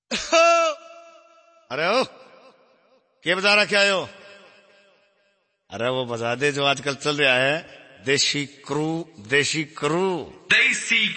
अरे ओ के बजा रहा क्या हो? अरे वो बजा दे जो आजकल चल रहा है, देशी क्रू। देसी